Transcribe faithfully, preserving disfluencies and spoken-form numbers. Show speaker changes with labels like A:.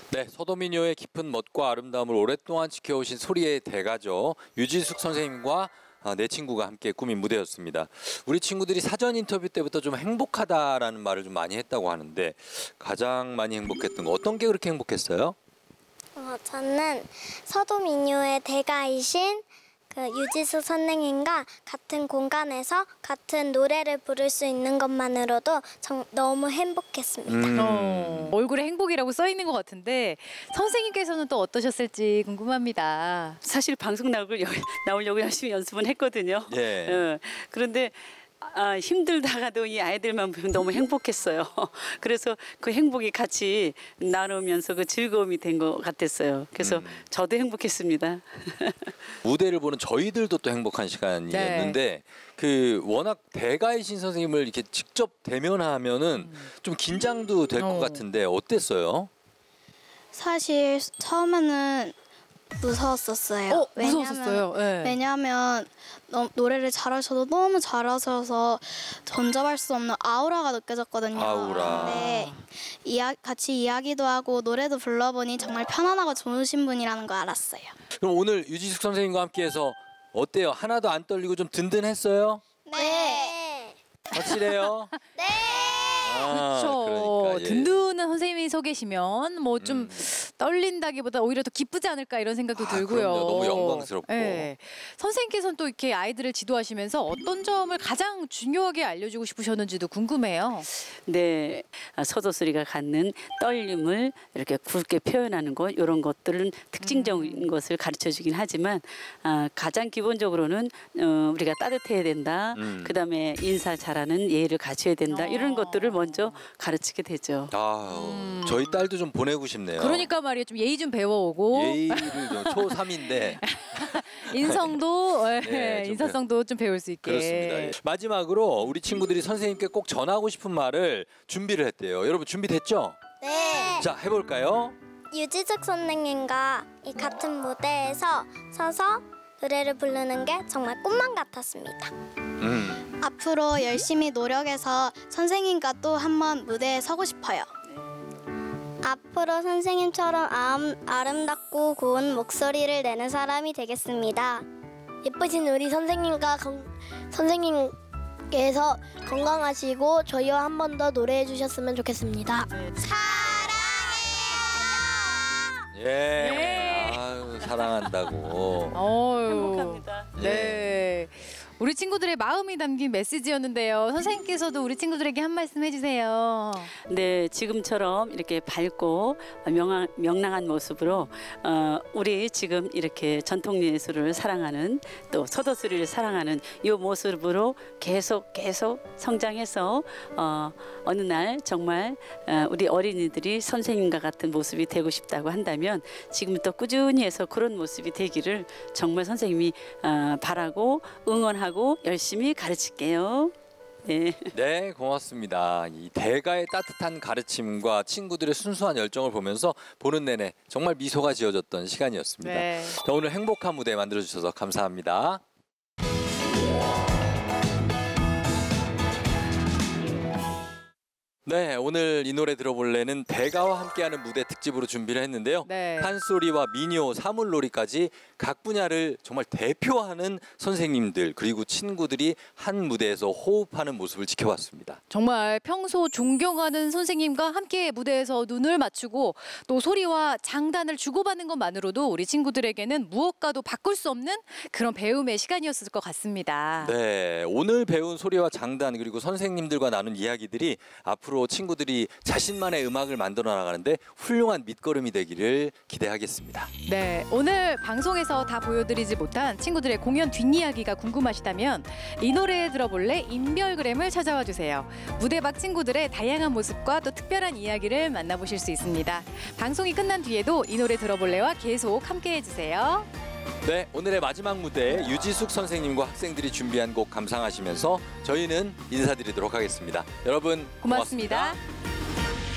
A: 네, 서도민요의 깊은 멋과 아름다움을 오랫동안 지켜오신 소리의 대가죠. 유지숙 선생님과 아, 내 친구가 함께 꾸민 무대였습니다. 우리 친구들이 사전 인터뷰 때부터 좀 행복하다라는 말을 좀 많이 했다고 하는데 가장 많이 행복했던 거 어떤 게 그렇게 행복했어요?
B: 어, 저는 서도민요의 대가이신 그 유지숙 선생님과 같은 공간에서 같은 노래를 부를 수 있는 것만으로도 정, 너무 행복했습니다.
A: 음.
C: 어, 얼굴에 행복이라고 써 있는 것 같은데 선생님께서는 또 어떠셨을지 궁금합니다.
D: 사실 방송 나오고, 나오려고 열심히 연습은 했거든요.
A: 예.
D: 어, 그런데 아, 힘들다가도 이 아이들만 보면 너무 행복했어요. 그래서 그 행복이 같이 나누면서 그 즐거움이 된 것 같았어요. 그래서
A: 음.
D: 저도 행복했습니다.
A: 무대를 보는 저희들도 또 행복한 시간이었는데 그 워낙 대가이신 선생님을 이렇게 직접 대면하면은 좀 긴장도 될 것
C: 어.
A: 같은데 어땠어요?
E: 사실 처음에는 무서웠었어요.
C: 어,
E: 왜냐면-
C: 무서웠었어요. 네.
E: 왜냐하면 너, 노래를 잘하셔도 너무 잘하셔서 전접할 수 없는 아우라가 느껴졌거든요.
A: 아우라.
E: 근데 이야, 같이 이야기도 하고 노래도 불러보니 정말 편안하고 좋으신 분이라는 걸 알았어요.
A: 그럼 오늘 유지숙 선생님과 함께해서 어때요? 하나도 안 떨리고 좀 든든했어요?
B: 네.
A: 확실해요?
B: 네.
A: 아,
C: 그렇죠.
A: 그러니까, 예.
C: 든든한 선생님이 서 계시면 뭐 좀
A: 음.
C: 떨린다기보다 오히려 더 기쁘지 않을까 이런 생각도
A: 아,
C: 들고요.
A: 그럼요. 너무 영광스럽고.
C: 네. 선생님께서는 또 이렇게 아이들을 지도하시면서 어떤 점을 가장 중요하게 알려주고 싶으셨는지도 궁금해요.
D: 네, 아, 서도소리가 갖는 떨림을 이렇게 굵게 표현하는 것 이런 것들은 특징적인 것을 가르쳐주긴 하지만 아, 가장 기본적으로는 어, 우리가 따뜻해야 된다.
A: 음.
D: 그다음에 인사 잘하는 예의를 갖춰야 된다. 이런
C: 어.
D: 것들을 먼저 가르치게 되죠.
A: 아, 저희 딸도 좀 보내고 싶네요.
C: 그러니까 말이에요. 좀 예의 좀 배워오고
A: 예의를 좀 초삼인데
C: 인성도 예,
A: 네, 좀
C: 인사성도 좀 배울 수 있게.
A: 그렇습니다. 예. 마지막으로 우리 친구들이 선생님께 꼭 전하고 싶은 말을 준비를 했대요. 여러분 준비됐죠?
B: 네.
A: 자, 해볼까요?
B: 유지숙 선생님과 이 같은 무대에서 서서 노래를 부르는 게 정말 꿈만 같았습니다.
A: 음.
E: 앞으로 열심히 노력해서 선생님과 또 한 번 무대에 서고 싶어요.
B: 앞으로 선생님처럼 아름, 아름답고 고운 목소리를 내는 사람이 되겠습니다. 예쁘신 우리 선생님과 건, 선생님께서 건강하시고 저희와 한 번 더 노래해 주셨으면 좋겠습니다. 사랑해요.
A: 예.
C: 네.
A: 아유, 사랑한다고.
C: 어유.
D: 행복합니다.
C: 네. 우리 친구들의 마음이 담긴 메시지였는데요. 선생님께서도 우리 친구들에게 한 말씀 해주세요.
D: 네, 지금처럼 이렇게 밝고 명랑, 명랑한 모습으로 어, 우리 지금 이렇게 전통 예술을 사랑하는 또 서도소리를 사랑하는 이 모습으로 계속 계속 성장해서 어, 어느 날 정말 어, 우리 어린이들이 선생님과 같은 모습이 되고 싶다고 한다면 지금부터 꾸준히 해서 그런 모습이 되기를 정말 선생님이 어, 바라고 응원하고 열심히 가르칠게요. 네.
A: 네, 고맙습니다. 이 대가의 따뜻한 가르침과 친구들의 순수한 열정을 보면서 보는 내내 정말 미소가 지어졌던 시간이었습니다.
C: 네.
A: 자, 오늘 행복한 무대 만들어주셔서 감사합니다. 네, 오늘 이 노래 들어볼래는 대가와 함께하는 무대 특집으로 준비를 했는데요.
C: 네.
A: 판소리와 민요, 사물놀이까지 각 분야를 정말 대표하는 선생님들 그리고 친구들이 한 무대에서 호흡하는 모습을 지켜봤습니다.
C: 정말 평소 존경하는 선생님과 함께 무대에서 눈을 맞추고 또 소리와 장단을 주고받는 것만으로도 우리 친구들에게는 무엇과도 바꿀 수 없는 그런 배움의 시간이었을 것 같습니다.
A: 네, 오늘 배운 소리와 장단 그리고 선생님들과 나눈 이야기들이 앞으로 친구들이 자신만의 음악을 만들어 나가는데 훌륭한 밑거름이 되기를 기대하겠습니다.
C: 네, 오늘 방송에서 다 보여드리지 못한 친구들의 공연 뒷이야기가 궁금하시다면 이 노래 들어볼래 인별그램을 찾아와 주세요. 무대 밖 친구들의 다양한 모습과 또 특별한 이야기를 만나보실 수 있습니다. 방송이 끝난 뒤에도 이 노래 들어볼래와 계속 함께해 주세요.
A: 네, 오늘의 마지막 무대 유지숙 선생님과 학생들이 준비한 곡 감상하시면서 저희는 인사드리도록 하겠습니다. 여러분
C: 고맙습니다.
A: 고맙습니다.